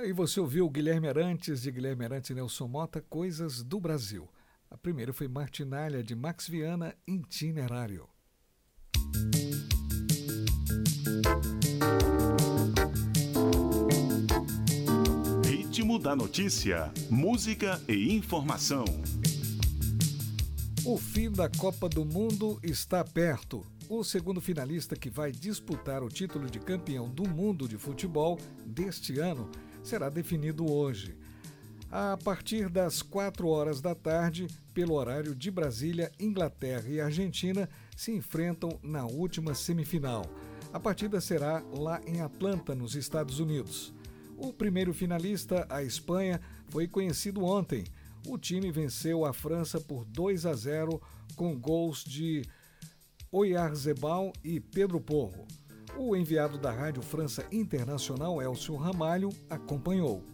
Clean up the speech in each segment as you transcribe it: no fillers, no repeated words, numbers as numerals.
Aí você ouviu Guilherme Arantes, de Guilherme Arantes e Nelson Mota, Coisas do Brasil. A primeira foi Martinalha, de Max Viana, Itinerário. Ritmo da notícia, música e informação. O fim da Copa do Mundo está perto. O segundo finalista que vai disputar o título de campeão do mundo de futebol deste ano será definido hoje. A partir das 4 horas da tarde, pelo horário de Brasília, Inglaterra e Argentina se enfrentam na última semifinal. A partida será lá em Atlanta, nos Estados Unidos. O primeiro finalista, a Espanha, foi conhecido ontem. O time venceu a França por 2-0 com gols de Oyarzabal e Pedro Porro. O enviado da Rádio França Internacional, Elcio Ramalho, acompanhou.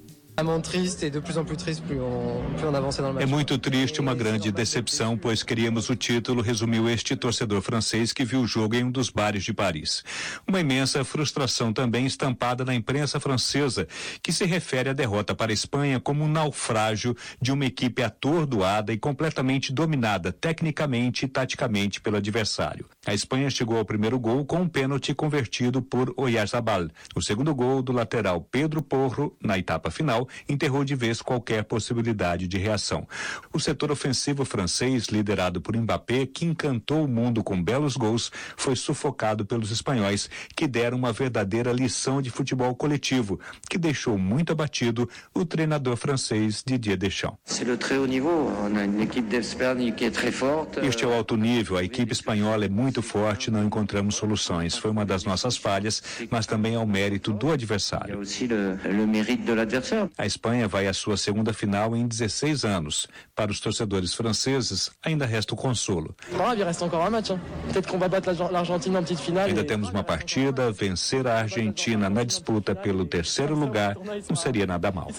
É muito triste, uma grande decepção, pois queríamos o título, resumiu este torcedor francês que viu o jogo em um dos bares de Paris. Uma imensa frustração também estampada na imprensa francesa, que se refere à derrota para a Espanha como um naufrágio de uma equipe atordoada e completamente dominada tecnicamente e taticamente pelo adversário. A Espanha chegou ao primeiro gol com um pênalti convertido por Oyarzabal. O segundo gol do lateral Pedro Porro, na etapa final, enterrou de vez qualquer possibilidade de reação. O setor ofensivo francês, liderado por Mbappé, que encantou o mundo com belos gols, foi sufocado pelos espanhóis, que deram uma verdadeira lição de futebol coletivo, que deixou muito abatido o treinador francês Didier Deschamps. Este é o alto nível, a equipe espanhola é muito forte, não encontramos soluções. Foi uma das nossas falhas, mas também é o mérito do adversário. A Espanha vai à sua segunda final em 16 anos. Para os torcedores franceses, ainda resta o consolo. Ainda temos uma partida, vencer a Argentina na disputa pelo terceiro lugar não seria nada mal.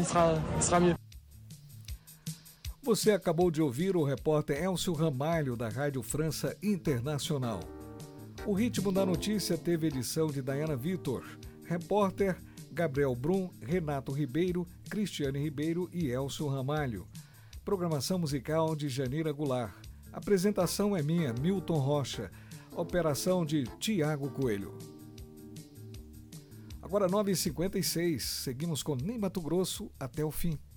Você acabou de ouvir o repórter Elcio Ramalho, da Rádio França Internacional. O Ritmo da Notícia teve edição de Dayana Vitor, repórter Gabriel Brum, Renato Ribeiro, Cristiane Ribeiro e Elcio Ramalho. Programação musical de Janira Goulart. Apresentação é minha, Milton Rocha. Operação de Tiago Coelho. Agora 9h56, seguimos com Nem Mato Grosso até o fim.